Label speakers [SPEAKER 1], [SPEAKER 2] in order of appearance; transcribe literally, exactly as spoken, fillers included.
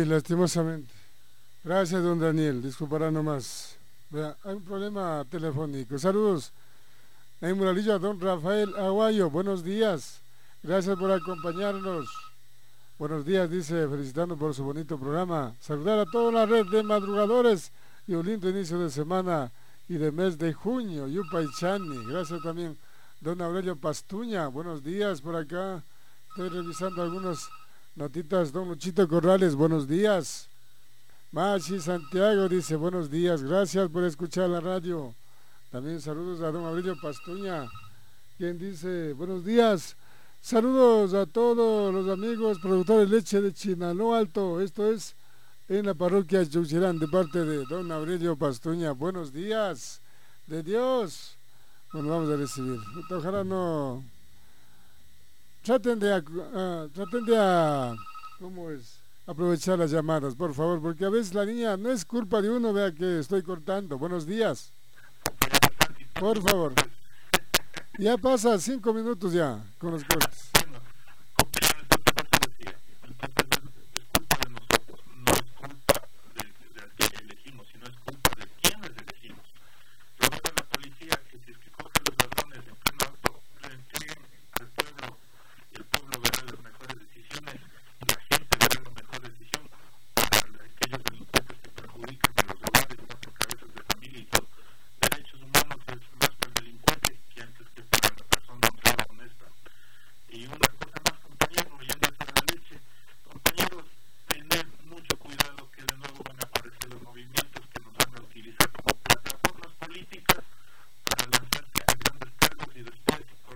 [SPEAKER 1] lastimosamente. Gracias, don Daniel. Disculpará nomás. Vea, hay un problema telefónico. Saludos. En Muralillo a don Rafael Aguayo. Buenos días. Gracias por acompañarnos. Buenos días, dice, felicitando por su bonito programa. Saludar a toda la red de madrugadores y un lindo inicio de semana y de mes de junio. Yupaychani. Gracias también, don Aurelio Pastuña. Buenos días por acá. Estoy revisando algunas notitas. Don Luchito Corrales, buenos días. Machi Santiago dice, buenos días, gracias por escuchar la radio. También saludos a don Aurelio Pastuña, quien dice, buenos días. Saludos a todos los amigos productores de leche de Chinaló Alto. Esto es en la parroquia Chuchirán, de parte de don Aurelio Pastuña. Buenos días, de Dios. Bueno, vamos a recibir. Ojalá no... Traten de... Uh, traten de... Uh, ¿Cómo es? Aprovechar las llamadas, por favor, porque a veces la niña no es culpa de uno, vea que estoy cortando. Buenos días. Por favor. Ya pasa cinco minutos ya con los cortes.